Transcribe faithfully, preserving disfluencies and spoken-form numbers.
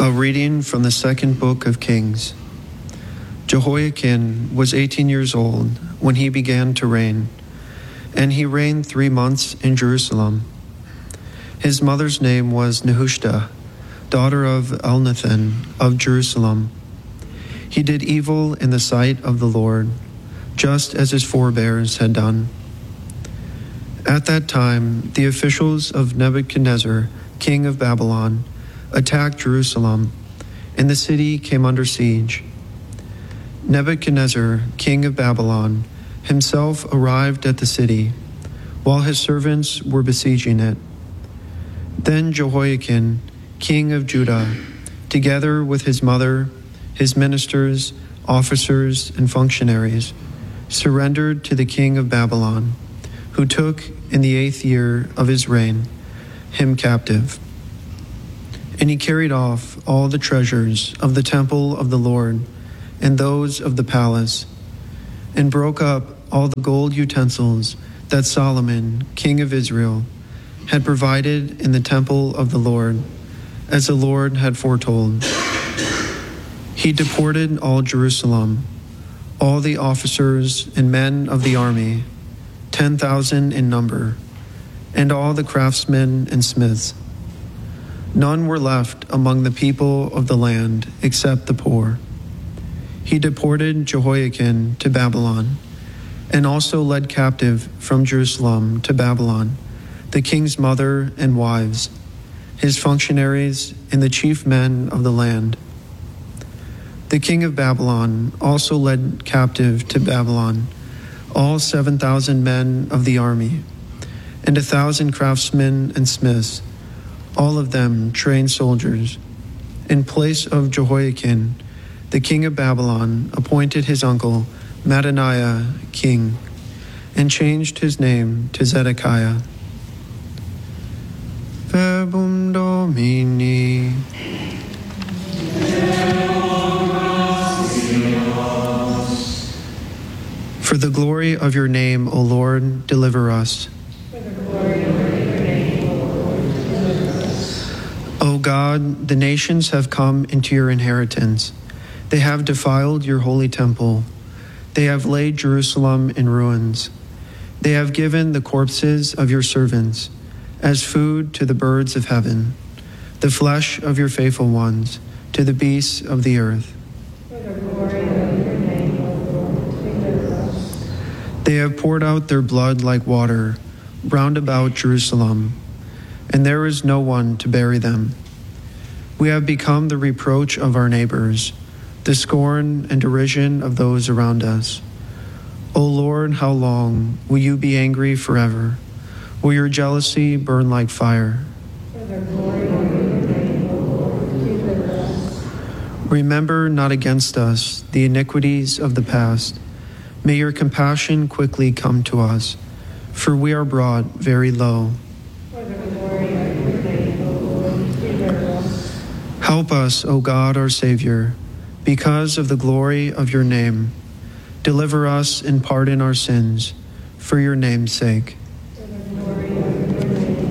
A reading from the second book of Kings. Jehoiakim was eighteen years old when he began to reign, and he reigned three months in Jerusalem. His mother's name was Nehushta, daughter of Elnathan of Jerusalem. He did evil in the sight of the Lord, just as his forebears had done. At that time, the officials of Nebuchadnezzar, king of Babylon, attacked Jerusalem, and the city came under siege. Nebuchadnezzar, king of Babylon, himself arrived at the city, while his servants were besieging it. Then Jehoiakim, king of Judah, together with his mother, his ministers, officers, and functionaries, surrendered to the king of Babylon, who took, in the eighth year of his reign, him captive. And he carried off all the treasures of the temple of the Lord and those of the palace, and broke up all the gold utensils that Solomon, king of Israel, had provided in the temple of the Lord, as the Lord had foretold. He deported all Jerusalem, all the officers and men of the army, ten thousand in number, and all the craftsmen and smiths. None were left among the people of the land except the poor. He deported Jehoiakim to Babylon, and also led captive from Jerusalem to Babylon the king's mother and wives, his functionaries, and the chief men of the land. The king of Babylon also led captive to Babylon all seven thousand men of the army, and a thousand craftsmen and smiths, all of them trained soldiers. In place of Jehoiakim, the king of Babylon appointed his uncle Mattaniah king, and changed his name to Zedekiah. Verbum Domini. For the glory of your name, O Lord, deliver us. O God, the nations have come into your inheritance. They have defiled your holy temple. They have laid Jerusalem in ruins. They have given the corpses of your servants as food to the birds of heaven, the flesh of your faithful ones to the beasts of the earth. They have poured out their blood like water round about Jerusalem, and there is no one to bury them. We have become the reproach of our neighbors, the scorn and derision of those around us. O Lord, how long will you be angry forever? Will your jealousy burn like fire? Remember not against us the iniquities of the past. May your compassion quickly come to us, for we are brought very low. Help us, O God, our Savior, because of the glory of your name. Deliver us and pardon our sins, for your name's sake.